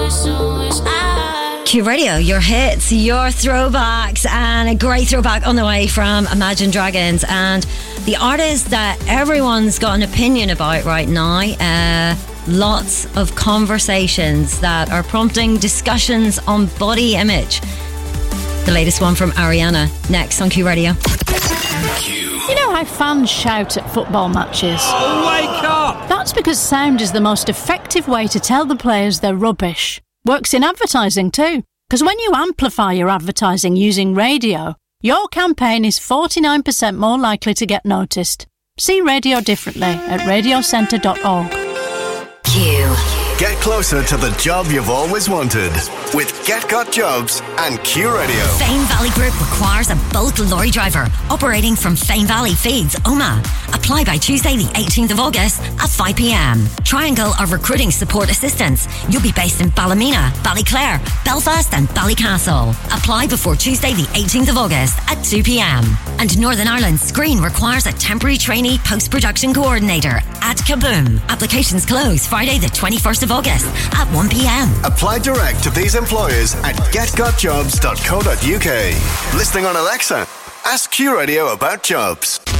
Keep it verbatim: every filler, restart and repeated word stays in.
Q Radio, your hits, your throwbacks, and a great throwback on the way from Imagine Dragons, and the artist that everyone's got an opinion about right now. Uh, lots of conversations that are prompting discussions on body image. The latest one from Ariana, next on Q Radio. You know how fans shout at football matches? Oh, wake up! That's because sound is the most effective way to tell the players they're rubbish. Works in advertising too, because when you amplify your advertising using radio, your campaign is forty-nine percent more likely to get noticed. See radio differently at radio centre dot org. Q. Get closer to the job you've always wanted with Get Got Jobs and Q Radio. Fame Valley Group requires a boat lorry driver operating from Fame Valley Feeds, Oma. Apply by Tuesday the eighteenth of August at five p.m. Triangle are recruiting support assistants. You'll be based in Ballymena, Ballyclare, Belfast and Ballycastle. Apply before Tuesday the eighteenth of August at two p.m. And Northern Ireland Screen requires a temporary trainee post-production coordinator at Kaboom. Applications close Friday the twenty-first of August at one p.m. Apply direct to these employers at get got jobs dot co dot uk. Listening on Alexa, ask Q Radio about jobs.